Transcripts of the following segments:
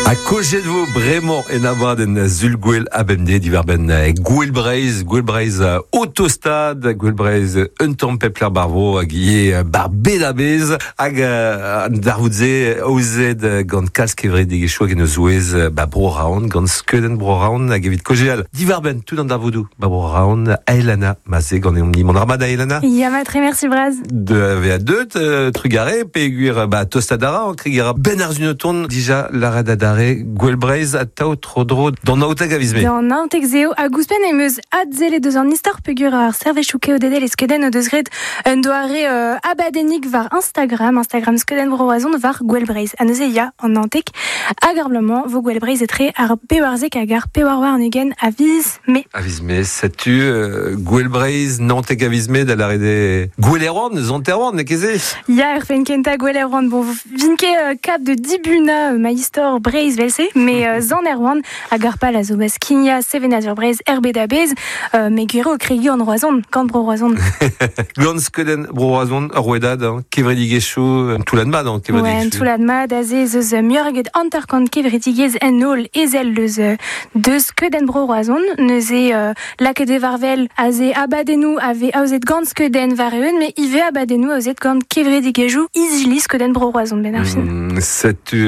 A kojet vo bremañ en abad en zulgwel abemde diverben gwell breiz autostad, gwell breiz un tamm pepler barvo hag ie bar bedabez hag darvoudze ouzed gant kalsk evred digechou hag en zouez bro raon gant skeudenn bro raon hag evit kojeal diverben tout an darvoudou bro raon Aelana maze gant eom ni mon armad Aelana. Ya ma très merci braz. De ave a deut trugare peguir tostadara an krigera ben ar zunoton dija la radadare gwell breiz a tao trodro dans naoutag avizme. Dans naoutag zeo a gouspen emeus adzele deus an istor pegur ar servechouke o dedel e skeden o deus gret un doare abadenik var Instagram skeden broazon var gwell breiz. A neuze ya an naouteg agarblement vo gwell breiz etre ar pewarzek hag ar pewarwar nugen avizme. Avizme, setu gwell breiz naouteg avizme da la rede gwelleron, zonteron, ne keze? Ya ur fen kenta gwelleron, bon vinke kap de dibuna ma istor breiz velse, mais zanerwan hag ar pal a zo bas kinia sevenaz ur breiz erbedabez, me gwero kregi an roazon, gant bro roazon. Gant skeden bro roazon, ar rouedad, kevredigechou, touladmad, kevredigechou. Ouais, touladmad, a ze zeus miorget anterkant kevredigez en ol ezel leus deus skeden bro roazon, neuze laket e varvel a ze abadenou ave aozet gant skeden var eun, me ive abadenou aozet gant kevredigechou izili skeden bro roazon ben ar fin. Setu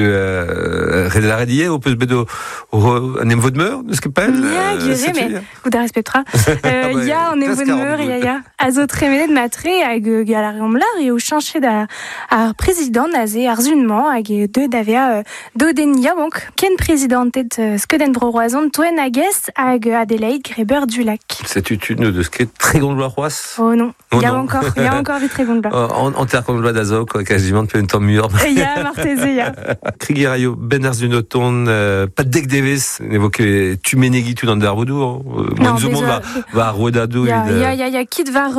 la redie o peus bedo an em vodmeur, neus ket pel? Ya, gire, mais gouda respectra. Ya, an em vodmeur, ya. A zo tremenet matre hag galare omlar eo chanche da ar prezident a ze ar zunman hag de davea doden ya bonk ken prezidentet skeden bro roazon toen hagez hag Adelaide Greber du Lac. Setu tu ne deus ket tregont loa c'hoaz? Oh non, ya encore vit tregont loa. Anter kont loa da zo, kajimant pe un tamm mur. Ya, marteze, ya. Krigeraio ben ar zunoton, pat dek devez, n'evoke tu menegi tout an darvoudou. Moan zo mont va rouedadou. Ya kit var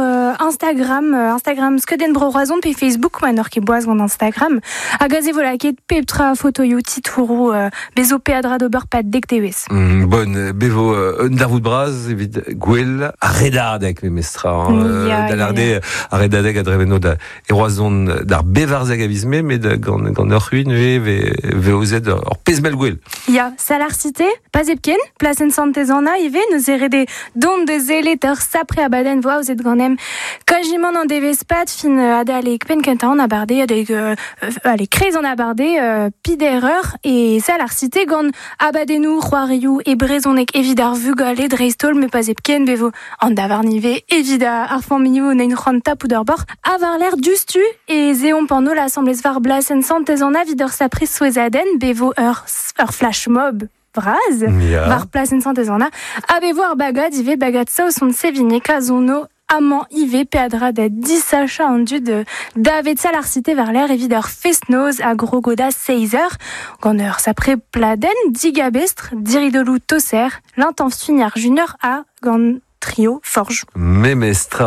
Instagram skeden bro roazon pe Facebook man ur ke boaz gant Instagram. Hag a ze vola ket peptra foto yo titourou bezo pe adra d'ober pat dek devez. Bon, bevo un darvoud braz, evit gwell a redadek me mestra. Da larde a redadek a dreveno da e roazon d'ar bevarzeg avizme, met gant ur ruin ve ozet ur pezmel gwell. Ya, salarcite, pas epken, plasen santezana, ive, neus erede don de zelet ur sapre abaden voa ozet ganem kajiman an devez pat fin adalek pen kenta an abarde, adalek krez an abarde, pidereur, e salarcite gant abadenou, c'hoarioù e brezonek evit ar vugale dreistol, me pas epken bevo an davar nive evit ar familhou neun c'hant ou d'ur bord, avar l'air dustu, e zeon panno l'assemblez var blasen santezana vid ur sapre souezaden, bevo ur flash mob braz, var plasen santezana, a bevo ar bagad, ive bagad sao son sevine kazono amant ive peadra da disacha an dud davet salarcite var l'air evit ur festnoz a grogoda 6 eur, gant ur sapre pladen, digabestr, diridolou toser, l'intention ar junior a gant trio forge. Memestra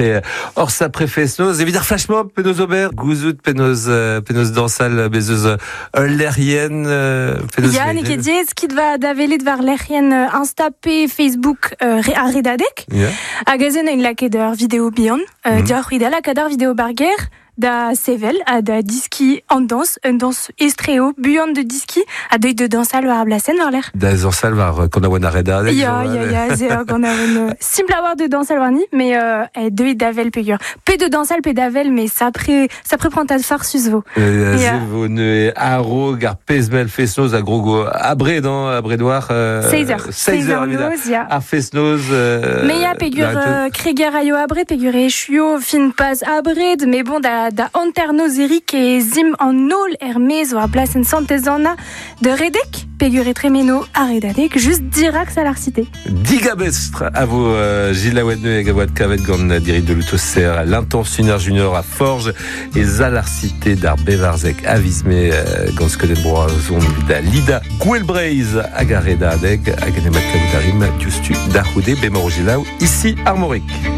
or sapre festnoz, evit ar flash mob penoz ober, gouzout penoz dansal bezeuz lerien penoz. Ya, ne ket diez, kit va davelet var lerien Insta pe Facebook a redadek. Hag a zen en laket ur video bihan, diolch vid a laket ur video barger, da sevel, a da diski an dans, un dans estreo, buant de diski, a deuit de dansal war blasen war l'air. Da dansal war kon a oan a redadek. Ya, ze kon a oan simple a war de dansal war ni, mais deuit davel pegur. Pe de dansal, pe davel, mais ça prend à farsus vo. Zevo ne aro gar pezmel festnoz a grogo abred, abredoar. 6 heures. 6 heures, évidemment. A festnoz. Mais ya pegur kreger a yo abred, pegur e chuo fin pas abred, mais bon, da anternoz erik e zim an ol mez war plasen santezana de redek, pegur e tremeno a redadek, just dirak salarcite. Digabestre a vo Gilles Laouedneu hag a oad kavet gant diridolou toser l'intentionnaire junior a Forge e zalarcite d'ar bevarzek avizme gant skeudenn bro roazon da Lida gwell breiz hag a redadek hag en emat kaoutarim justu da c'houde bemor Gilau ici Armorique.